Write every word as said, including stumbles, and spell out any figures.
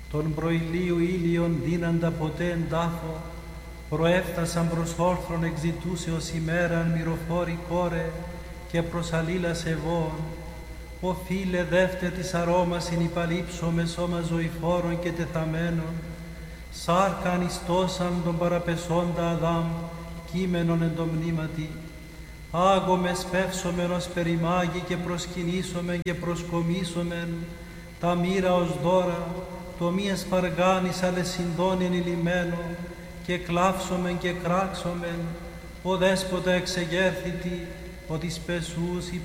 τον προηλίου ήλιον δίναντα ποτέ εν τάφο, προέφτασαν προς όρθρον εξητούσεως ημέραν μυροφόρη κόρε και προς αλλήλας ευών. Ο φίλε δεύτε της αρώμας συνυπαλείψω με σώμα ζωηφόρων και τεθαμένων, σάρκα ανιστώσαν τον παραπεσόντα Αδάμ, κείμενον εν το μνήματι. Άγομε σπεύσομεν ως περιμάγει και προσκυνήσομεν και προσκομίσομεν, τα μοίρα ως δώρα, το μη εσπαργάνης ale συντών ενηλυμένο, και κλάψομεν και κράξομεν, ο δέσποτα εξεγέρθητη, ο της πεσούς